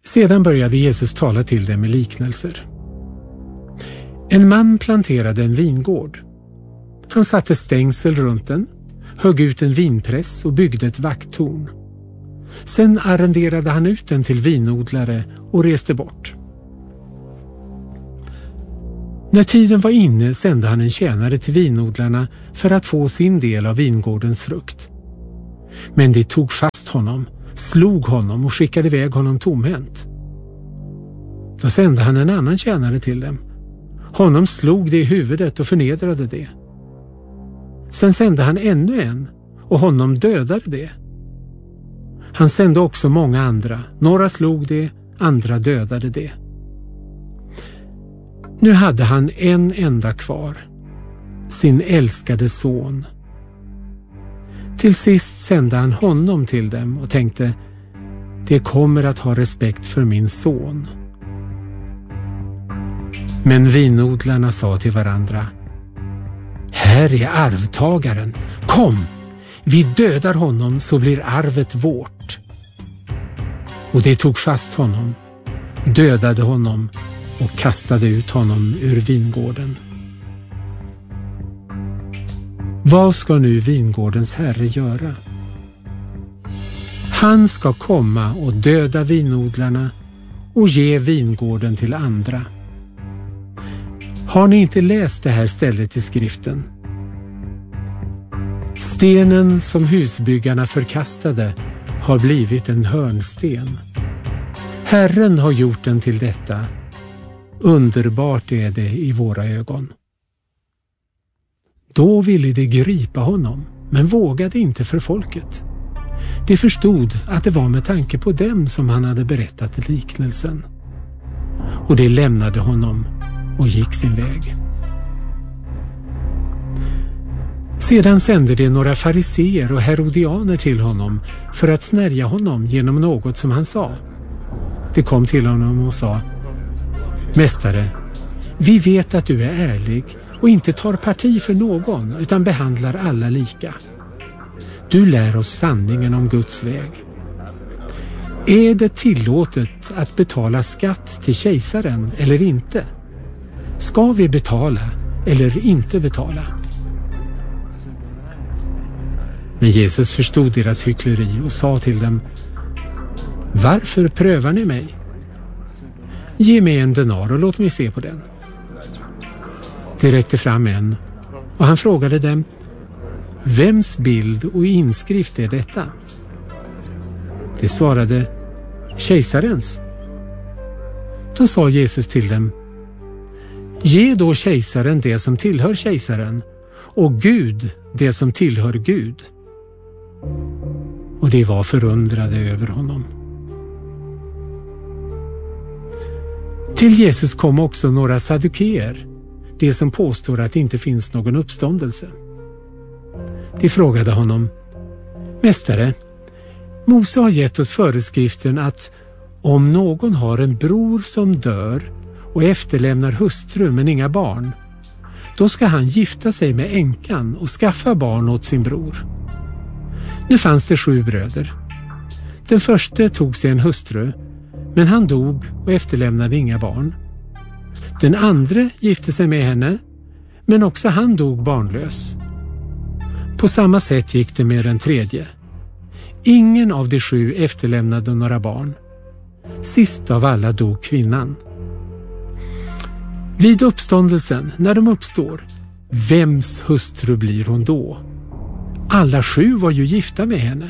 Sedan började Jesus tala till dem med liknelser. En man planterade en vingård. Han satte stängsel runt den, högg ut en vinpress och byggde ett vakttorn. Sen arrenderade han ut den till vinodlare och reste bort. När tiden var inne sände han en tjänare till vinodlarna för att få sin del av vingårdens frukt. Men de tog fast honom, slog honom och skickade iväg honom tomhänt. Då sände han en annan tjänare till dem. Honom slog de i huvudet och förnedrade det. Sen sände han ännu en och honom dödade det. Han sände också många andra. Några slog det, andra dödade det. Nu hade han en enda kvar, sin älskade son. Till sist sände han honom till dem och tänkte, de kommer att ha respekt för min son. Men vinodlarna sa till varandra, här är arvtagaren, kom, vi dödar honom så blir arvet vårt. Och de tog fast honom, dödade honom och kastade ut honom ur vingården. Vad ska nu vingårdens herre göra? Han ska komma och döda vinodlarna och ge vingården till andra. Har ni inte läst det här stället i skriften? Stenen som husbyggarna förkastade har blivit en hörnsten. Herren har gjort den till detta. Underbart är det i våra ögon. Då ville de gripa honom, men vågade inte för folket. De förstod att det var med tanke på dem som han hade berättat liknelsen. Och de lämnade honom och gick sin väg. Sedan sände de några fariseer och herodianer till honom för att snärja honom genom något som han sa. De kom till honom och sa, Mästare, vi vet att du är ärlig och inte tar parti för någon utan behandlar alla lika. Du lär oss sanningen om Guds väg. Är det tillåtet att betala skatt till kejsaren eller inte? Ska vi betala eller inte betala? Men Jesus förstod deras hyckleri och sa till dem, varför prövar ni mig? Ge mig en denar och låt mig se på den. De räckte fram en och han frågade dem, vems bild och inskrift är detta? De svarade, kejsarens. Då sa Jesus till dem, ge då kejsaren det som tillhör kejsaren och Gud det som tillhör Gud. Och de var förundrade över honom. Till Jesus kom också några saddukeer, de som påstår att det inte finns någon uppståndelse. De frågade honom, Mästare, Mose har gett oss föreskriften att om någon har en bror som dör och efterlämnar hustru men inga barn, då ska han gifta sig med änkan och skaffa barn åt sin bror. Nu fanns det 7 bröder. Den förste tog sig en hustru, men han dog och efterlämnade inga barn. Den andra gifte sig med henne, men också han dog barnlös. På samma sätt gick det med den tredje. Ingen av de 7 efterlämnade några barn. Sist av alla dog kvinnan. Vid uppståndelsen, när de uppstår, vems hustru blir hon då? Alla 7 var ju gifta med henne.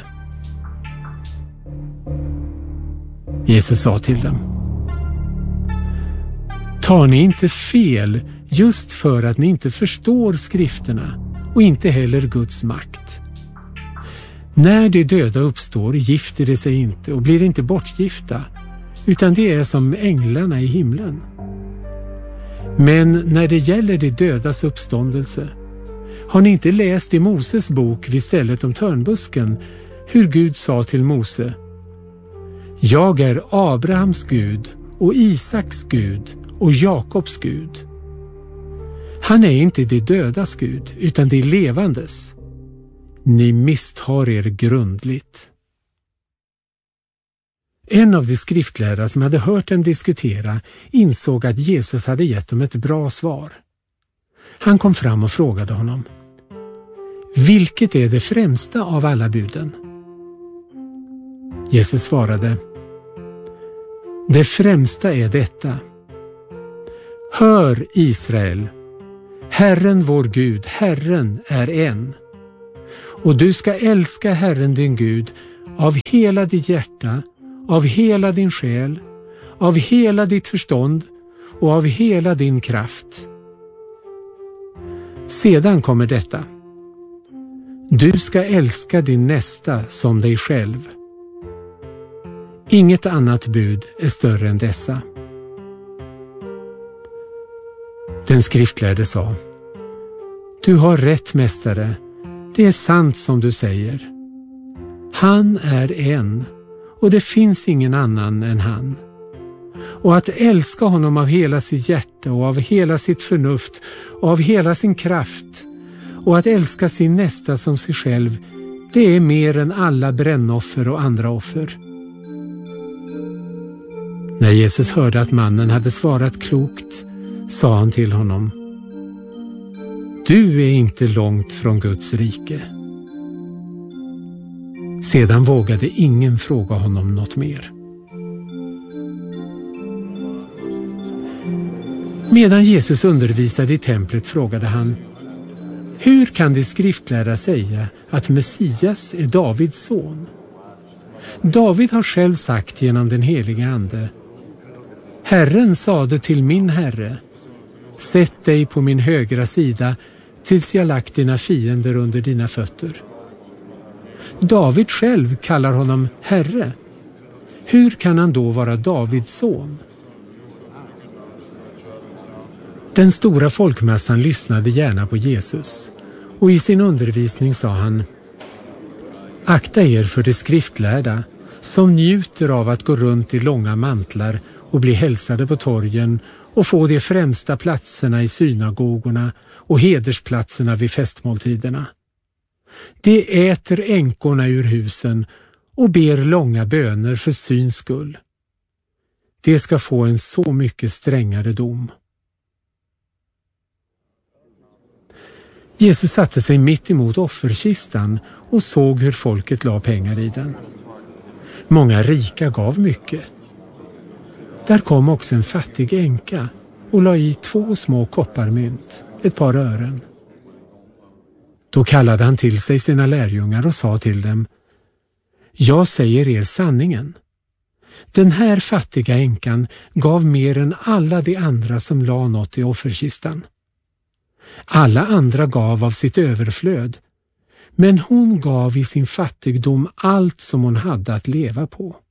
Jesus sa till dem, tar ni inte fel just för att ni inte förstår skrifterna och inte heller Guds makt? När de döda uppstår gifter de sig inte och blir inte bortgifta, utan det är som änglarna i himlen. Men när det gäller de dödas uppståndelse, har ni inte läst i Moses bok vid stället om törnbusken hur Gud sa till Mose, jag är Abrahams Gud och Isaks Gud och Jakobs Gud. Han är inte de dödas Gud utan de levandes. Ni misstar er grundligt. En av de skriftlärda som hade hört dem diskutera insåg att Jesus hade gett dem ett bra svar. Han kom fram och frågade honom: vilket är det främsta av alla buden? Jesus svarade: det främsta är detta: hör Israel, Herren vår Gud, Herren är en. Och du ska älska Herren din Gud av hela ditt hjärta, av hela din själ, av hela ditt förstånd och av hela din kraft. Sedan kommer detta: du ska älska din nästa som dig själv. Inget annat bud är större än dessa. Den skriftlärde sa: du har rätt, mästare, det är sant som du säger. Han är en, och det finns ingen annan än han. Och att älska honom av hela sitt hjärta och av hela sitt förnuft och av hela sin kraft, och att älska sin nästa som sig själv, det är mer än alla brännoffer och andra offer. När Jesus hörde att mannen hade svarat klokt, sa han till honom: du är inte långt från Guds rike. Sedan vågade ingen fråga honom något mer. Medan Jesus undervisade i templet frågade han: hur kan de skriftlärda säga att Messias är Davids son? David har själv sagt genom den heliga ande: Herren sade till min Herre: sätt dig på min högra sida tills jag lagt dina fiender under dina fötter. David själv kallar honom Herre. Hur kan han då vara Davids son? Den stora folkmassan lyssnade gärna på Jesus, och i sin undervisning sa han: akta er för de skriftlärda som njuter av att gå runt i långa mantlar och bli hälsade på torgen och få de främsta platserna i synagogorna och hedersplatserna vid festmåltiderna. De äter änkorna ur husen och ber långa böner för syns skull. De ska få en så mycket strängare dom. Jesus satte sig mitt emot offerkistan och såg hur folket la pengar i den. Många rika gav mycket. Där kom också en fattig änka och la i 2 små kopparmynt, ett par ören. Då kallade han till sig sina lärjungar och sa till dem: jag säger er sanningen. Den här fattiga änkan gav mer än alla de andra som la något i offerkistan. Alla andra gav av sitt överflöd, men hon gav i sin fattigdom allt som hon hade att leva på.